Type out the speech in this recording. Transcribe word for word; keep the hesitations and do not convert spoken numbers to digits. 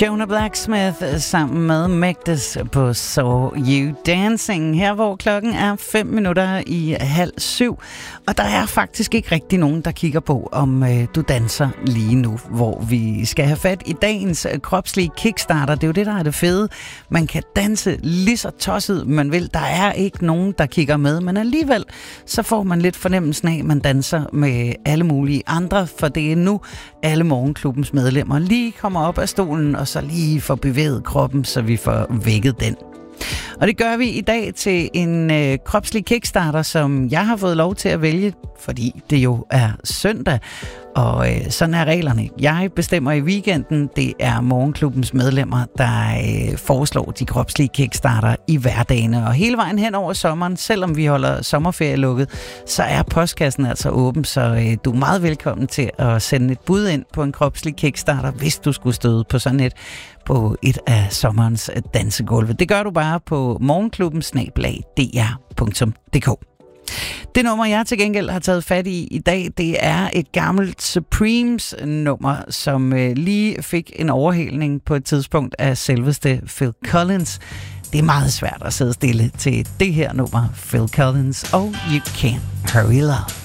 Jonah Blacksmith sammen med Magdes på Saw You Dancing, her hvor klokken er fem minutter i halv syv. Og der er faktisk ikke rigtig nogen, der kigger på, om øh, du danser lige nu, hvor vi skal have fat i dagens øh, kropslige kickstarter. Det er jo det, der er det fede. Man kan danse lige så tosset, man vil. Der er ikke nogen, der kigger med, men alligevel så får man lidt fornemmelsen af, at man danser med alle mulige andre, for det er nu alle Morgenklubbens medlemmer lige kommer op af stolen, og så lige får bevæget kroppen, så vi får vækket den. Og det gør vi i dag til en øh, kropslig kickstarter, som jeg har fået lov til at vælge, fordi det jo er søndag. Og øh, sådan er reglerne. Jeg bestemmer i weekenden. Det er Morgenklubbens medlemmer, der øh, foreslår de kropslige kickstarter i hverdagene. Og hele vejen hen over sommeren, selvom vi holder sommerferie lukket, så er postkassen altså åben. Så øh, du er meget velkommen til at sende et bud ind på en kropslig kickstarter, hvis du skulle støde på sådan et på et af sommerens dansegulve. Det gør du bare på morgenklubben snabel-a d r punktum d k. Det nummer, jeg til gengæld har taget fat i i dag, det er et gammelt Supremes-nummer, som øh, lige fik en overhælning på et tidspunkt af selveste Phil Collins. Det er meget svært at sidde stille til det her nummer, Phil Collins og You Can't Hurry Love.